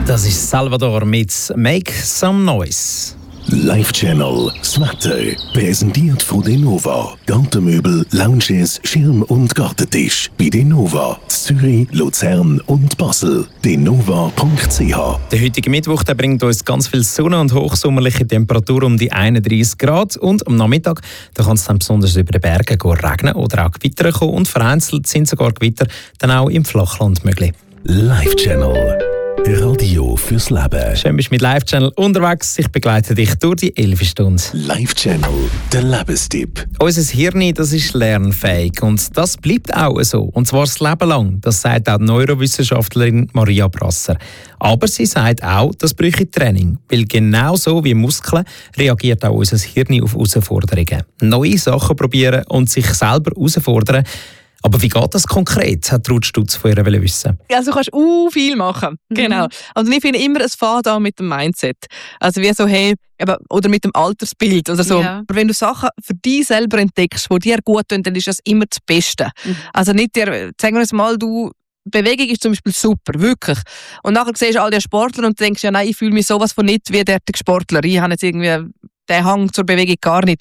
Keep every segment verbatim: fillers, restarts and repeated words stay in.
Das ist Salvador mit «Make Some Noise». Live Channel, das Wetter, präsentiert von Denova. Gartenmöbel, Lounges, Schirm- und Gartentisch. Bei Denova, Zürich, Luzern und Basel. denova punkt c h. Der heutige Mittwoch der bringt uns ganz viel Sonne und hochsommerliche Temperaturen um die einunddreissig Grad. Und am Nachmittag da kann es dann besonders über den Bergen regnen oder auch Gewitter kommen. Und vereinzelt sind sogar Gewitter dann auch im Flachland möglich. Live Channel. Radio fürs Leben. Schön, bist du mit Live Channel unterwegs. Ich begleite dich durch die elf Stunden. Live Channel, der Lebenstipp. Unser Hirn, das ist lernfähig und das bleibt auch so. Und zwar das Leben lang. Das sagt auch die Neurowissenschaftlerin Maria Brasser. Aber sie sagt auch, das bräuchte Training. Weil genauso wie Muskeln reagiert auch unser Hirn auf Herausforderungen. Neue Sachen probieren und sich selber herausfordern. Aber wie geht das konkret, hat Ruth Stutz von ihr wissen. Also du kannst uh, viel machen, mhm. genau. Und ich finde immer, es fängt an mit dem Mindset. Also wie so, hey, eben, oder mit dem Altersbild oder so. Ja. Aber wenn du Sachen für dich selber entdeckst, die dir gut tun, dann ist das immer das Beste. Mhm. Also nicht dir, sagen wir es mal, du Bewegung ist zum Beispiel super, wirklich. Und nachher siehst du all die Sportler und denkst, ja nein, ich fühle mich sowas von nicht wie der Sportler. Ich habe jetzt irgendwie den Hang zur Bewegung gar nicht.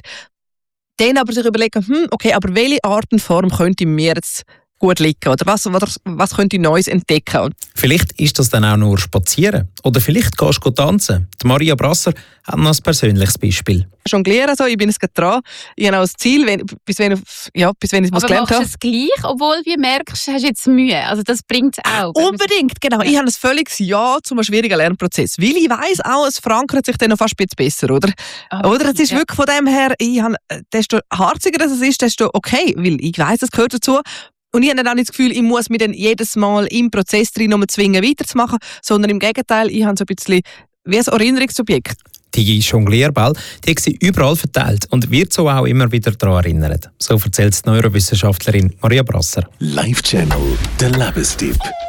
Dann aber sich überlegen, hm, okay, aber welche Art und Form könnte mir jetzt gut liegen? Oder was, was, was könnte ich Neues entdecken? Vielleicht ist das dann auch nur Spazieren. Oder vielleicht gehst du tanzen. Die Maria Brasser hat noch ein persönliches Beispiel. Jonglieren, so, ich bin jetzt gerade dran. Ich habe auch das Ziel, wenn, bis, wenn, ja, bis wenn ich es gelernt habe. Aber machst du es gleich, obwohl du merkst, hast jetzt Mühe? Also das bringt auch. Unbedingt, genau. Ich habe ein völliges Ja zu einem schwierigen Lernprozess. Weil ich weiss auch, es verankert sich dann noch fast ein bisschen besser, oder? Oh, oder? Es ist ja. wirklich von dem her, ich habe, desto harziger es ist, desto okay, weil ich weiss, es gehört dazu. Und ich habe dann auch nicht das Gefühl, ich muss mich dann jedes Mal im Prozess drin um zwingen, weiterzumachen, sondern im Gegenteil, ich habe so ein bisschen wie ein Erinnerungsobjekt. Die Jonglierball, die sind überall verteilt und wird so auch immer wieder daran erinnert. So erzählt die Neurowissenschaftlerin Maria Brasser. Live Channel, der Lebenstipp.